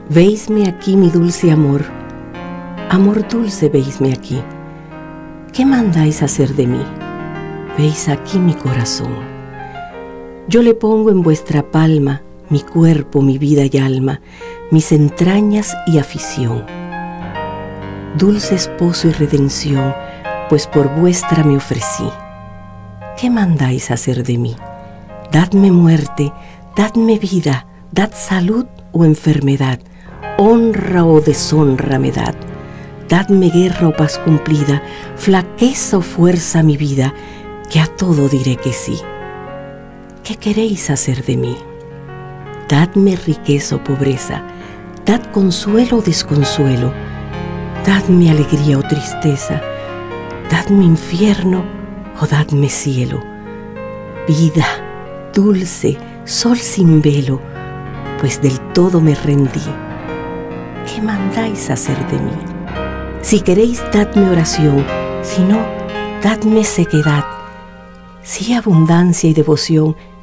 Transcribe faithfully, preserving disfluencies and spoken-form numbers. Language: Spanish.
Veisme aquí mi dulce amor, amor dulce, veisme aquí. ¿Qué mandáis hacer de mí? Veis aquí mi corazón. Yo le pongo en vuestra palma mi cuerpo, mi vida y alma, mis entrañas y afición. Dulce esposo y redención, pues por vuestra me ofrecí. ¿Qué mandáis hacer de mí? Dadme muerte, dadme vida, dad salud o enfermedad, honra o deshonra me dad. Dadme guerra o paz cumplida, flaqueza o fuerza mi vida, que a todo diré que sí. ¿Qué queréis hacer de mí? Dadme riqueza o pobreza, dad consuelo o desconsuelo, dadme alegría o tristeza, dadme infierno o dadme cielo. Vida, dulce, sol sin velo, pues del todo me rendí. ¿Qué mandáis hacer de mí? Si queréis, dadme oración, si no, dadme sequedad. Si abundancia y devoción,